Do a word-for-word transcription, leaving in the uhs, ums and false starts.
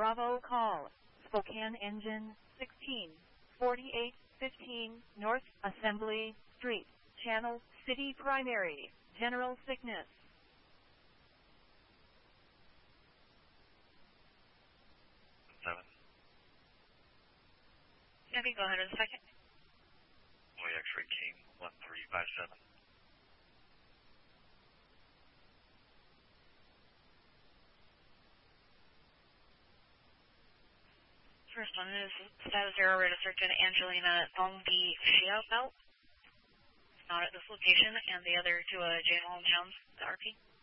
Bravo call. Spokane engine sixteen forty-eight fifteen North Assembly Street, Channel City Primary, General Sickness. Seven. Chevy, go ahead in a second. Boy, X-ray King one three five seven. First one is status zero, rate of search in Angelina Thongdi Shia Belt. Not at this location, and the other to a J. Holmes Jones, the R P.